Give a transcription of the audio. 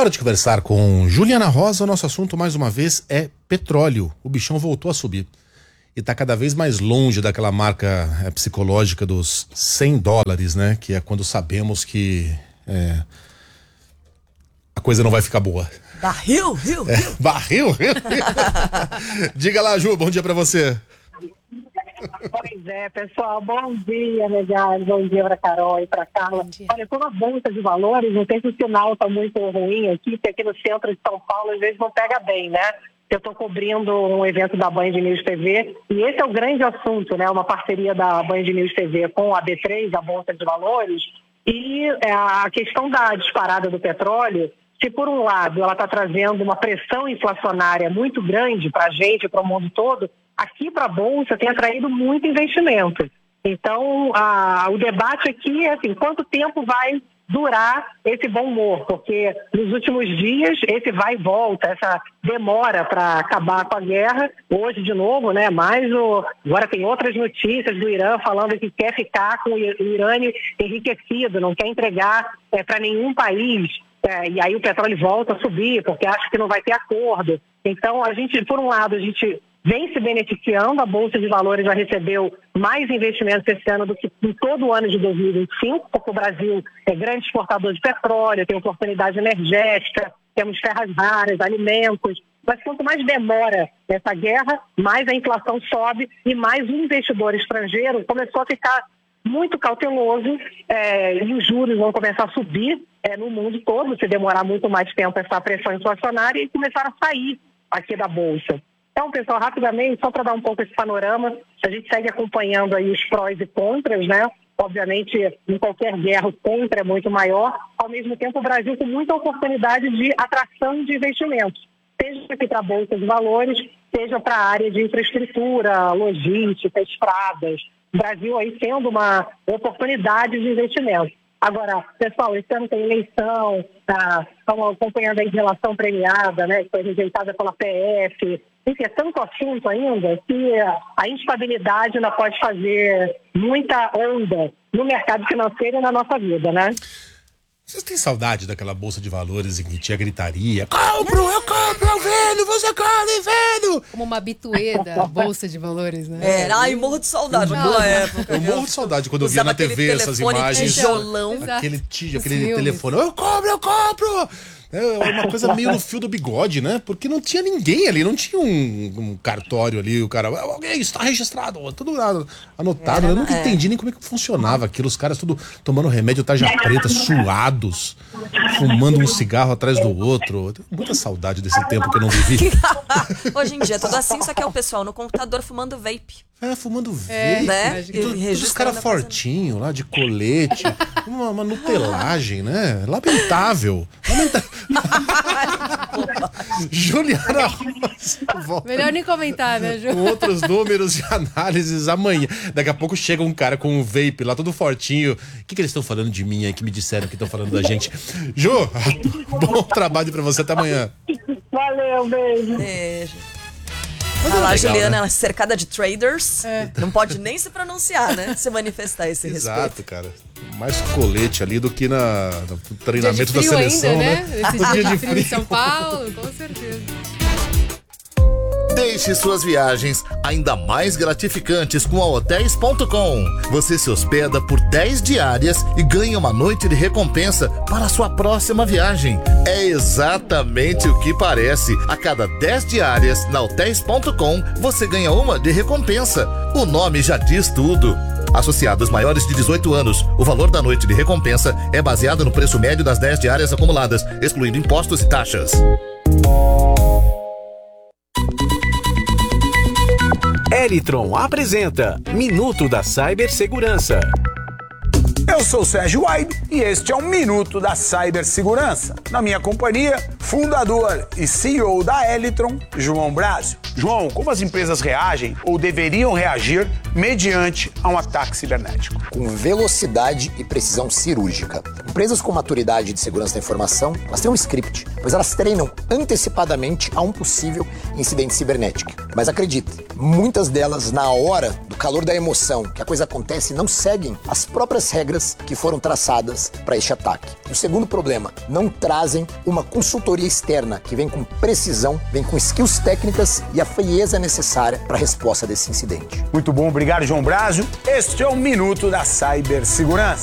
Hora de conversar com Juliana Rosa. O nosso assunto, mais uma vez, é petróleo. O bichão voltou a subir. E está cada vez mais longe daquela marca psicológica dos $100, né? Que é quando sabemos que a coisa não vai ficar boa. Barril. Barril? Diga lá, Ju, bom dia pra você. Pois é, pessoal, bom dia, legais, bom dia pra Carol e pra Carla. Olha, como a bolsa de valores, não sei se o sinal tá muito ruim aqui, porque aqui no centro de São Paulo às vezes não pega bem, né? Eu tô cobrindo um evento da Band News TV e esse é o grande assunto, né? Uma parceria da Band News TV com a B3, a Bolsa de Valores, e a questão da disparada do petróleo. Se por um lado ela está trazendo uma pressão inflacionária muito grande para a gente, para o mundo todo, aqui para a Bolsa tem atraído muito investimento. Então, o debate aqui é assim, quanto tempo vai durar esse bom humor? Porque nos últimos dias, esse vai e volta, essa demora para acabar com a guerra. Hoje, de novo, né? Agora tem outras notícias do Irã falando que quer ficar com o urânio enriquecido, não quer entregar para nenhum país. E aí o petróleo volta a subir, porque acha que não vai ter acordo. Então, por um lado, a gente vem se beneficiando, a Bolsa de Valores já recebeu mais investimentos esse ano do que em todo o ano de 2025, porque o Brasil é grande exportador de petróleo, tem oportunidade energética, temos terras raras, alimentos. Mas quanto mais demora essa guerra, mais a inflação sobe e mais o investidor estrangeiro começou a ficar muito cauteloso e os juros vão começar a subir no mundo todo, se demorar muito mais tempo essa pressão inflacionária, e começaram a sair aqui da Bolsa. Então, pessoal, rapidamente, só para dar um pouco esse panorama, a gente segue acompanhando aí os prós e contras, né? Obviamente, em qualquer guerra, o contra é muito maior. Ao mesmo tempo, o Brasil tem muita oportunidade de atração de investimentos, seja aqui para a Bolsa de Valores, seja para a área de infraestrutura, logística, estradas. O Brasil aí tendo uma oportunidade de investimento. Agora, pessoal, esse ano tem eleição, estamos acompanhando a relação premiada, né, que foi rejeitada pela PF. Enfim, é tanto assunto ainda que a instabilidade ainda pode fazer muita onda no mercado financeiro e na nossa vida, né? Vocês têm saudade daquela Bolsa de Valores em que tinha gritaria? Compro, eu compro, eu vendo, você compra e vendo! Como uma habituê da Bolsa de Valores, né? Ai, morro de saudade daquela época. Eu morro de saudade quando eu via na TV essas imagens. Tijolão. Aquele telefone. Eu compro! É uma coisa meio no fio do bigode, né? Porque não tinha ninguém ali, não tinha um cartório ali, o cara, alguém está registrado, tudo anotado. Eu nunca entendi nem como é que funcionava aquilo, os caras tudo tomando remédio tarja preta, suados, fumando um cigarro atrás do outro. Tenho muita saudade desse tempo que eu não vivi. Hoje em dia é tudo assim, só que é o pessoal no computador fumando vape. Fumando vape, né? Os caras fortinhos lá, de colete, uma nutelagem, né? Lamentável. Juliana Rosa. Melhor nem comentar, né, Ju? Com outros números e análises amanhã. Daqui a pouco chega um cara com um vape lá, todo fortinho. O que eles estão falando de mim aí, que me disseram que estão falando da gente? Ju, bom trabalho pra você, até amanhã. Valeu, beijo. Beijo. Olha lá, legal, Juliana, né? ela é cercada de traders, não pode nem se pronunciar, né? Se manifestar esse respeito. Exato, cara. Mais colete ali do que no treinamento da seleção, ainda, né? Esse dia de frio em São Paulo, com certeza. Deixe suas viagens ainda mais gratificantes com a Hotels.com. Você se hospeda por 10 diárias e ganha uma noite de recompensa para a sua próxima viagem. É exatamente o que parece. A cada 10 diárias na Hotels.com, você ganha uma de recompensa. O nome já diz tudo. Associados maiores de 18 anos, o valor da noite de recompensa é baseado no preço médio das 10 diárias acumuladas, excluindo impostos e taxas. Elitron apresenta Minuto da Cibersegurança. Eu sou o Sérgio Waib e este é o Minuto da Cibersegurança. Na minha companhia, fundador e CEO da Elitron, João Brásio. João, como as empresas reagem ou deveriam reagir mediante a um ataque cibernético. Com velocidade e precisão cirúrgica. Empresas com maturidade de segurança da informação, elas têm um script, pois elas treinam antecipadamente a um possível incidente cibernético. Mas acredite, muitas delas, na hora do calor da emoção, que a coisa acontece, não seguem as próprias regras que foram traçadas para este ataque. E o segundo problema, não trazem uma consultoria externa que vem com precisão, vem com skills técnicas e a frieza necessária para a resposta desse incidente. Muito bom, obrigado, João Brásio. Este é o Minuto da Cibersegurança.